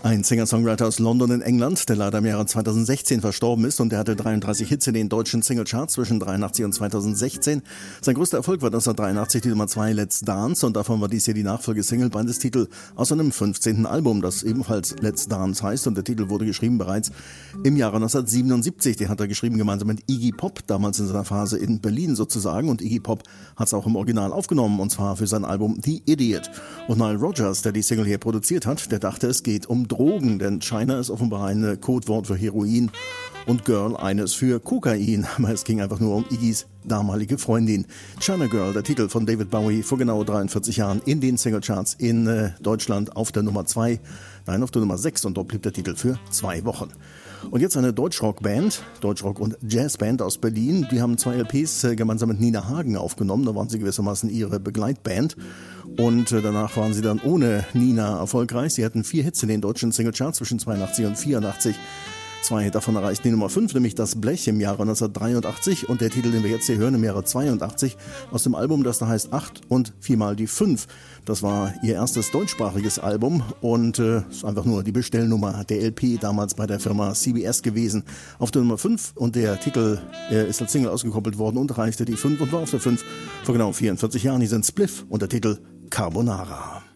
Ein Singer-Songwriter aus London in England, der leider im Jahre 2016 verstorben ist, und der hatte 33 Hits in den deutschen Singlecharts zwischen 83 und 2016. Sein größter Erfolg war 1983 die Nummer 2 Let's Dance, und davon war dies hier die Nachfolgesingle, beides Titel aus seinem 15. Album, das ebenfalls Let's Dance heißt, und der Titel wurde geschrieben bereits im Jahre 1977. Den hat er geschrieben gemeinsam mit Iggy Pop, damals in seiner Phase in Berlin sozusagen, und Iggy Pop hat es auch im Original aufgenommen, und zwar für sein Album The Idiot. Und Nile Rodgers, der die Single hier produziert hat, der dachte, es geht um Drogen, denn China ist offenbar ein Codewort für Heroin und Girl eines für Kokain. Aber es ging einfach nur um Iggys damalige Freundin. China Girl, der Titel von David Bowie vor genau 43 Jahren in den Singlecharts in Deutschland auf der Nummer 2, nein, auf der Nummer 6, und dort blieb der Titel für 2 Wochen. Und jetzt eine Deutschrock-Band, Deutschrock- und Jazzband aus Berlin. Die haben 2 LPs gemeinsam mit Nina Hagen aufgenommen. Da waren sie gewissermaßen ihre Begleitband. Und danach waren sie dann ohne Nina erfolgreich. Sie hatten 4 Hits in den deutschen Singlecharts zwischen 82 und 84. 2 davon erreichten die Nummer 5, nämlich Das Blech im Jahre 1983 und der Titel, den wir jetzt hier hören, im Jahre 82 aus dem Album, das da heißt 8 und 4 mal die 5. Das war ihr erstes deutschsprachiges Album und ist einfach nur die Bestellnummer der LP damals bei der Firma CBS gewesen. Auf der Nummer 5 und der Titel ist als Single ausgekoppelt worden und erreichte die 5 und war auf der 5 vor genau 44 Jahren. Hier sind Spliff und der Titel Carbonara.